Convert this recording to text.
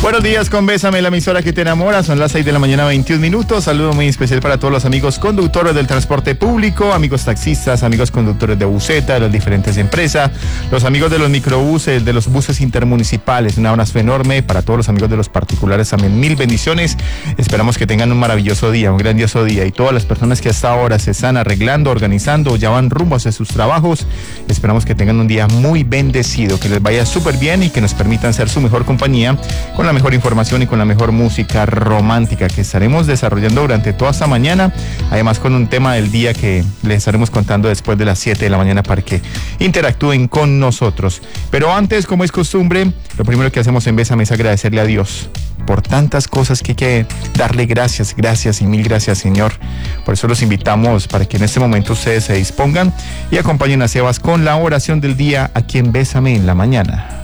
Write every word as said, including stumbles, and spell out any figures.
Buenos días con Bésame, la emisora que te enamora. Son las seis de la mañana, veintiún minutos. Saludo muy especial para todos los amigos conductores del transporte público, amigos taxistas, amigos conductores de buseta, de las diferentes empresas, los amigos de los microbuses, de los buses intermunicipales. Un abrazo enorme para todos los amigos de los particulares también. Mil bendiciones. Esperamos que tengan un maravilloso día, un grandioso día. Y todas las personas que hasta ahora se están arreglando, organizando, ya van rumbo hacia sus trabajos, esperamos que tengan un día muy bendecido, que les vaya súper bien y que nos permitan ser su mejor compañía con la mejor información y con la mejor música romántica que estaremos desarrollando durante toda esta mañana, además con un tema del día que les estaremos contando después de las siete de la mañana para que interactúen con nosotros. Pero antes, como es costumbre, lo primero que hacemos en Bésame es agradecerle a Dios por tantas cosas que hay que darle gracias, gracias y mil gracias, Señor. Por eso los invitamos para que en este momento ustedes se dispongan y acompañen a Sebas con la oración del día aquí en Bésame en la mañana.